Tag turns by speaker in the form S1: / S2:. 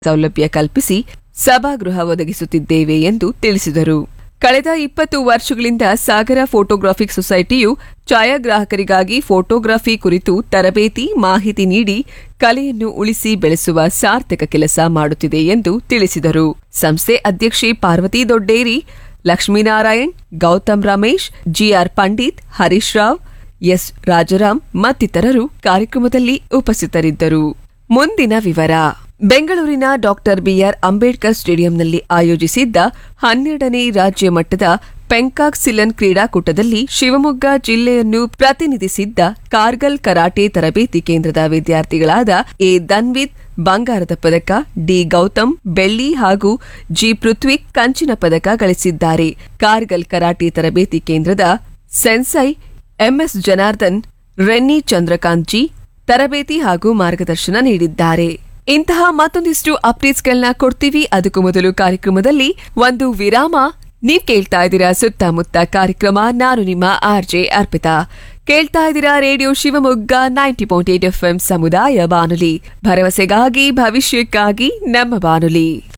S1: ಸೌಲಭ್ಯ ಕಲ್ಪಿಸಿ ಸಭಾಗೃಹ ಒದಗಿಸುತ್ತಿದ್ದೇವೆ ಎಂದು ತಿಳಿಸಿದರು. ಕಳೆದ 20 ವರ್ಷಗಳಿಂದ ಸಾಗರ ಫೋಟೋಗ್ರಾಫಿಕ್ ಸೊಸೈಟಿಯು ಛಾಯಾಗ್ರಾಹಕರಿಗಾಗಿ ಫೋಟೋಗ್ರಫಿ ಕುರಿತು ತರಬೇತಿ ಮಾಹಿತಿ ನೀಡಿ ಕಲೆಯನ್ನು ಉಳಿಸಿ ಬೆಳೆಸುವ ಸಾರ್ಥಕ ಕೆಲಸ ಮಾಡುತ್ತಿದೆ ಎಂದು ತಿಳಿಸಿದರು. ಸಂಸ್ಥೆ ಅಧ್ಯಕ್ಷೆ ಪಾರ್ವತಿ ದೊಡ್ಡೇರಿ, ಲಕ್ಷ್ಮೀನಾರಾಯಣ್, ಗೌತಮ್ ರಮೇಶ್, ಜಿಆರ್ ಪಂಡಿತ್, ಹರೀಶ್ ರಾವ್, ಎಸ್ ರಾಜಾರಾಮ್ ಮತ್ತಿತರರು ಕಾರ್ಯಕ್ರಮದಲ್ಲಿ ಉಪಸ್ಥಿತರಿದ್ದರು. ಮುಂದಿನ ವಿವರ. ಬೆಂಗಳೂರಿನ ಡಾಕ್ಟರ್ ಬಿಆರ್ ಅಂಬೇಡ್ಕರ್ ಸ್ಟೇಡಿಯಂನಲ್ಲಿ ಆಯೋಜಿಸಿದ್ದ 12ನೇ ರಾಜ್ಯ ಮಟ್ಟದ ಪೆಂಕಾಕ್ಸಿಲನ್ ಕ್ರೀಡಾಕೂಟದಲ್ಲಿ ಶಿವಮೊಗ್ಗ ಜಿಲ್ಲೆಯನ್ನು ಪ್ರತಿನಿಧಿಸಿದ್ದ ಕಾರ್ಗಲ್ ಕರಾಟೆ ತರಬೇತಿ ಕೇಂದ್ರದ ವಿದ್ಯಾರ್ಥಿಗಳಾದ ಎ ಧನ್ವಿತ್ ಬಂಗಾರದ ಪದಕ, ಡಿ ಗೌತಮ್ ಬೆಳ್ಳಿ ಹಾಗೂ ಜಿ ಪೃಥ್ವಿಕ್ ಕಂಚಿನ ಪದಕ ಗಳಿಸಿದ್ದಾರೆ. ಕಾರ್ಗಲ್ ಕರಾಟೆ ತರಬೇತಿ ಕೇಂದ್ರದ sensei MS Janardhan ರೆನ್ನಿ Chandrakant G ತರಬೇತಿ ಹಾಗೂ ಮಾರ್ಗದರ್ಶನ ನೀಡಿದ್ದಾರೆ. ಇಂತಹ ಮತ್ತೊಂದಿಷ್ಟು ಅಪ್ಡೇಟ್ಸ್ಗಳನ್ನ ಕೊಡ್ತೀವಿ. ಅದಕ್ಕೂ ಮೊದಲು ಕಾರ್ಯಕ್ರಮದಲ್ಲಿ ಒಂದು ವಿರಾಮ. ನೀವ್ ಕೇಳ್ತಾ ಇದ್ದೀರಾ ಸುತ್ತಮುತ್ತ ಕಾರ್ಯಕ್ರಮ. ನಾನು ನಿಮ್ಮ ಆರ್ಜೆ ಅರ್ಪಿತಾ. ಕೇಳ್ತಾ ಇದ್ದೀರಾ ರೇಡಿಯೋ ಶಿವಮೊಗ್ಗ 90.8 FM ಸಮುದಾಯ ಬಾನುಲಿ, ಭರವಸೆಗಾಗಿ ಭವಿಷ್ಯಕ್ಕಾಗಿ ನಮ್ಮ ಬಾನುಲಿ.